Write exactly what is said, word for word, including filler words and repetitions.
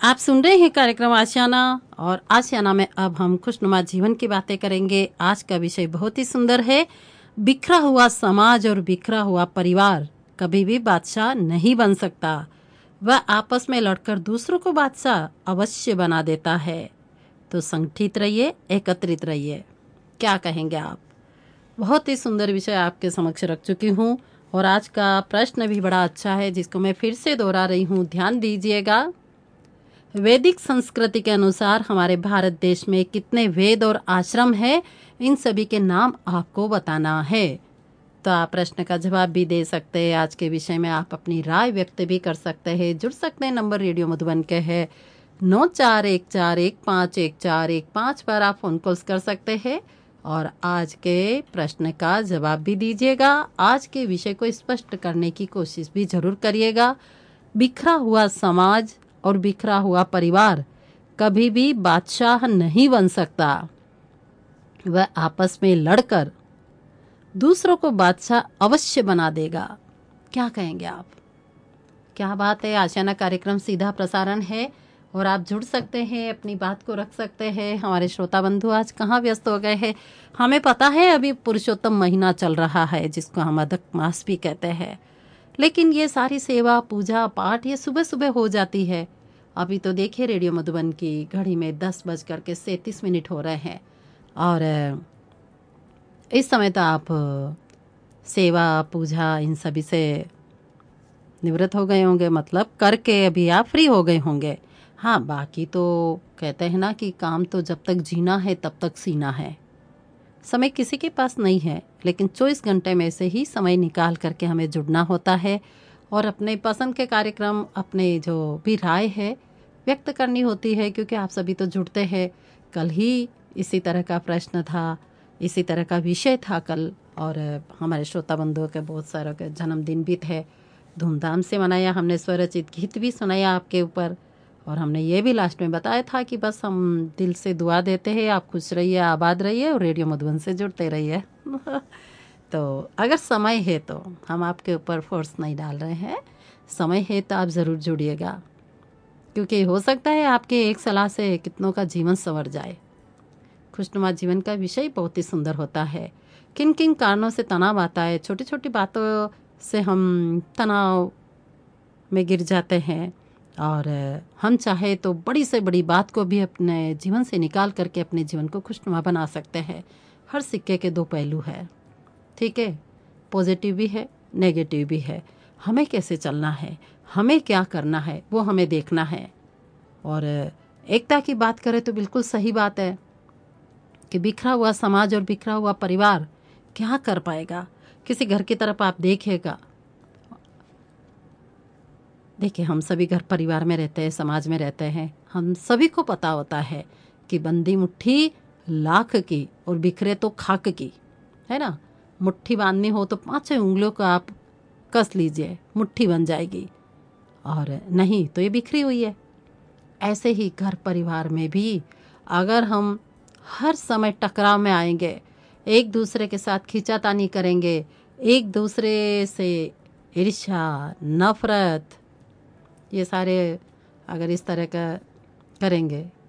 आप सुन रहे हैं कार्यक्रम आशियाना और आशियाना में अब हम खुशनुमा जीवन की बातें करेंगे। आज का विषय बहुत ही सुंदर है। बिखरा हुआ समाज और बिखरा हुआ परिवार कभी भी बादशाह नहीं बन सकता। वह आपस में लड़कर दूसरों को बादशाह अवश्य बना देता है। तो संगठित रहिए, एकत्रित रहिए। क्या कहेंगे आप? बहुत ही सुंदर विषय आपके समक्ष रख चुकी हूँ और आज का प्रश्न भी बड़ा अच्छा है जिसको मैं फिर से दोहरा रही हूँ, ध्यान दीजिएगा। वैदिक संस्कृति के अनुसार हमारे भारत देश में कितने वेद और आश्रम है, इन सभी के नाम आपको बताना है। तो आप प्रश्न का जवाब भी दे सकते हैं। आज के विषय में आप अपनी राय व्यक्त भी कर सकते हैं। जुड़ सकते हैं। नंबर रेडियो मधुबन के है नौ चार एक चार एक पाँच एक चार एक पाँच पर आप फोन कॉल्स कर सकते हैं और आज के प्रश्न का जवाब भी दीजिएगा। आज के विषय को स्पष्ट करने की कोशिश भी जरूर करिएगा। बिखरा हुआ समाज और बिखरा हुआ परिवार कभी भी बादशाह नहीं बन सकता। वह आपस में लड़कर दूसरों को बादशाह अवश्य बना देगा। क्या कहेंगे आप? क्या बात है। आशियाना कार्यक्रम सीधा प्रसारण है और आप जुड़ सकते हैं, अपनी बात को रख सकते हैं। हमारे श्रोता बंधु आज कहाँ व्यस्त हो गए हैं? हमें पता है अभी पुरुषोत्तम महीना चल रहा है जिसको हम अधिक मास भी कहते हैं, लेकिन ये सारी सेवा पूजा पाठ ये सुबह सुबह हो जाती है। अभी तो देखिए रेडियो मधुबन की घड़ी में दस बज करके सैंतीस मिनट हो रहे हैं और इस समय तो आप सेवा पूजा इन सभी से निवृत्त हो गए होंगे, मतलब करके अभी आप फ्री हो गए होंगे। हाँ, बाकी तो कहते हैं ना कि काम तो जब तक जीना है तब तक सीना है। समय किसी के पास नहीं है, लेकिन चौबीस घंटे में से ही समय निकाल करके हमें जुड़ना होता है और अपने पसंद के कार्यक्रम, अपने जो भी राय है व्यक्त करनी होती है, क्योंकि आप सभी तो जुड़ते हैं। कल ही इसी तरह का प्रश्न था, इसी तरह का विषय था कल, और हमारे श्रोता बंधुओं के बहुत सारों के जन्मदिन भी थे, धूमधाम से मनाया। हमने स्वरचित गीत भी सुनाया आपके ऊपर और हमने ये भी लास्ट में बताया था कि बस हम दिल से दुआ देते हैं, आप खुश रहिए, आबाद रहिए और रेडियो मधुबन से जुड़ते रहिए। तो अगर समय है तो हम आपके ऊपर फोर्स नहीं डाल रहे हैं, समय है तो आप ज़रूर जुड़िएगा, क्योंकि हो सकता है आपके एक सलाह से कितनों का जीवन संवर जाए। खुशनुमा जीवन का विषय बहुत ही सुंदर होता है। किन किन कारणों से तनाव आता है, छोटी छोटी बातों से हम तनाव में गिर जाते हैं और हम चाहे तो बड़ी से बड़ी बात को भी अपने जीवन से निकाल करके अपने जीवन को खुशनुमा बना सकते हैं। हर सिक्के के दो पहलू है, ठीक है, पॉजिटिव भी है, नेगेटिव भी है। हमें कैसे चलना है, हमें क्या करना है, वो हमें देखना है। और एकता की बात करें तो बिल्कुल सही बात है कि बिखरा हुआ समाज और बिखरा हुआ परिवार क्या कर पाएगा। किसी घर की तरफ आप देखिएगा, देखिए हम सभी घर परिवार में रहते हैं, समाज में रहते हैं, हम सभी को पता होता है कि बंदी मुट्ठी लाख की और बिखरे तो खाक की, है ना। मुट्ठी बांधनी हो तो पांचों उंगलियों को आप कस लीजिए, मुट्ठी बन जाएगी, और नहीं तो ये बिखरी हुई है। ऐसे ही घर परिवार में भी अगर हम हर समय टकराव में आएंगे, एक दूसरे के साथ खींचातानी करेंगे, एक दूसरे से ईर्ष्या, नफरत, ये सारे अगर इस तरह का करेंगे